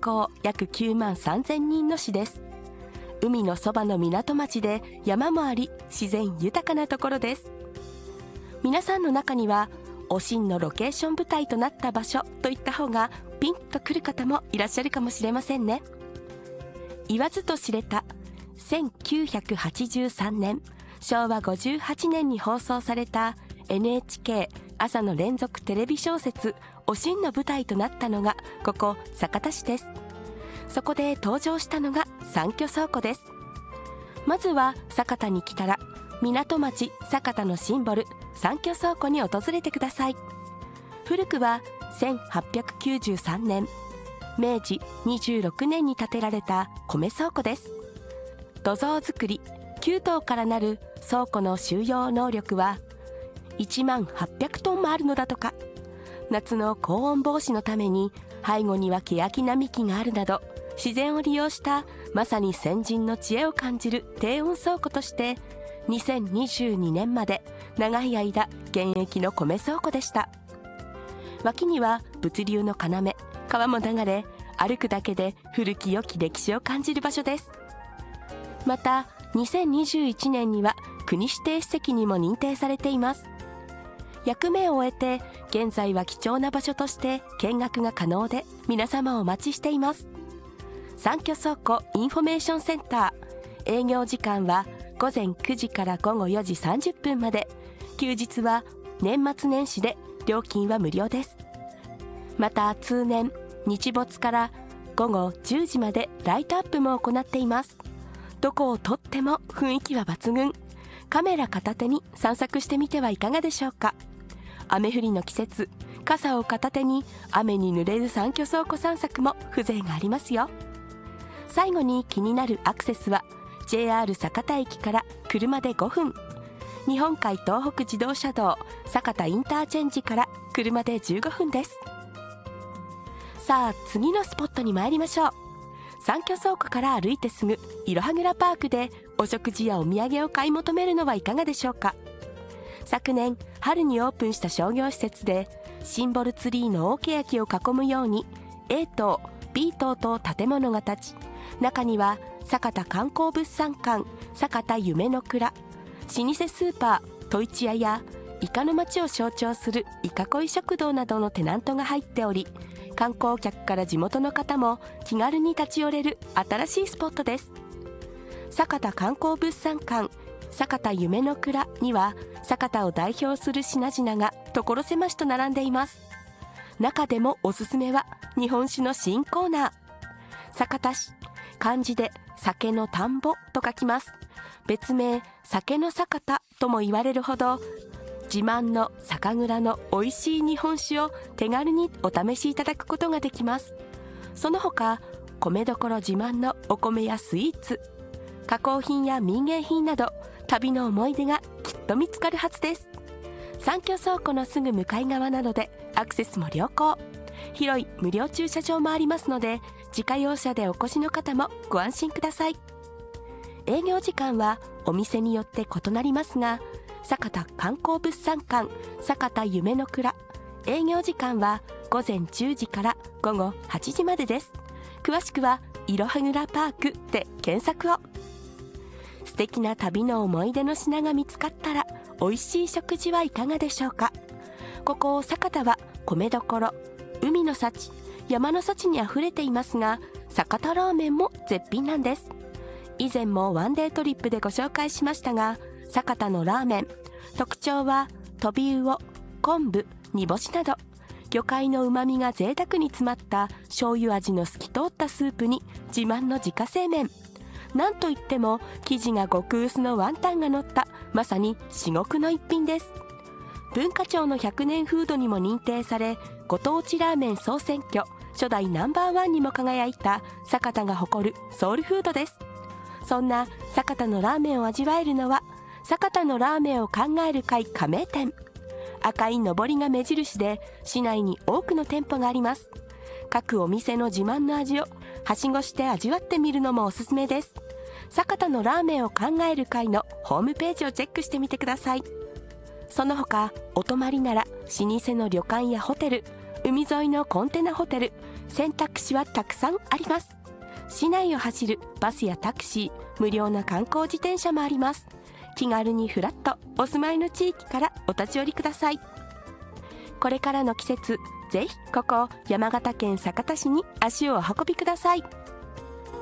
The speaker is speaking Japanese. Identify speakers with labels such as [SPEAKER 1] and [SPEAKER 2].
[SPEAKER 1] 口約9万3000人の市です。海のそばの港町で山もあり、自然豊かなところです。皆さんの中にはおしんのロケーション舞台となった場所といった方がピンとくる方もいらっしゃるかもしれませんね。言わずと知れた1983年昭和58年に放送された NHK 朝の連続テレビ小説おしんの舞台となったのがここ酒田市です。そこで登場したのが三居倉庫です。まずは酒田に来たら港町酒田のシンボル三居倉庫に訪れてください。古くは1893年明治26年に建てられた米倉庫です。土蔵造り9棟からなる倉庫の収容能力は1万800トンもあるのだとか。夏の高温防止のために背後には欅並木があるなど自然を利用したまさに先人の知恵を感じる低温倉庫として2022年まで長い間現役の米倉庫でした。脇には物流の要川も流れ、歩くだけで古き良き歴史を感じる場所です。また2021年には国指定史跡にも認定されています。役目を終えて現在は貴重な場所として見学が可能で皆様をお待ちしています。三居倉庫インフォメーションセンター、営業時間は午前9時から午後4時30分まで、休日は年末年始で料金は無料です。また通年日没から午後10時までライトアップも行っています。どこをとっても雰囲気は抜群。カメラ片手に散策してみてはいかがでしょうか。雨降りの季節、傘を片手に雨に濡れる三居倉庫散策も風情がありますよ。最後に気になるアクセスは JR 酒田駅から車で5分、日本海東北自動車道酒田インターチェンジから車で15分です。さあ次のスポットに参りましょう。三居倉庫から歩いてすぐいろはぐらパークでお食事やお土産を買い求めるのはいかがでしょうか。昨年春にオープンした商業施設でシンボルツリーの大ケヤキを囲むように A 棟 B 棟と建物が建ち、中には酒田観光物産館酒田夢の蔵、老舗スーパートイチ屋やイカの町を象徴するイカ恋食堂などのテナントが入っており、観光客から地元の方も気軽に立ち寄れる新しいスポットです。酒田観光物産館酒田夢の蔵には酒田を代表する品々が所狭しと並んでいます。中でもおすすめは日本酒の新コーナー。酒田市、漢字で酒の田んぼと書きます。別名酒の酒田とも言われるほど自慢の酒蔵の美味しい日本酒を手軽にお試しいただくことができます。その他米どころ自慢のお米やスイーツ、加工品や民芸品など旅の思い出がきっと見つかるはずです。三居倉庫のすぐ向かい側なのでアクセスも良好、広い無料駐車場もありますので自家用車でお越しの方もご安心ください。営業時間はお店によって異なりますが、酒田観光物産館酒田夢の蔵、営業時間は午前10時から午後8時までです。詳しくはいろはぐらパークで検索を。素敵な旅の思い出の品が見つかったら美味しい食事はいかがでしょうか。ここ酒田は米どころ、海の幸、山の幸にあふれていますが、酒田ラーメンも絶品なんです。以前もワンデートリップでご紹介しましたが、酒田のラーメン特徴はトビウオ、昆布、煮干しなど魚介のうまみが贅沢に詰まった醤油味の透き通ったスープに自慢の自家製麺、なんといっても生地が極薄のワンタンが乗ったまさに至極の一品です。文化庁の100年フードにも認定され、ご当地ラーメン総選挙初代ナンバーワンにも輝いた酒田が誇るソウルフードです。そんな酒田のラーメンを味わえるのは酒田のラーメンを考える会加盟店、赤いのぼりが目印で市内に多くの店舗があります。各お店の自慢の味をはしごして味わってみるのもおすすめです。酒田のラーメンを考える会のホームページをチェックしてみてください。その他お泊まりなら老舗の旅館やホテル、海沿いのコンテナホテル、 選択肢はたくさんあります。市内を走るバスやタクシー、無料の観光自転車もあります。気軽にフラッとお住まいの地域からお立ち寄りください。これからの季節、ぜひここ山形県酒田市に足をお運びください。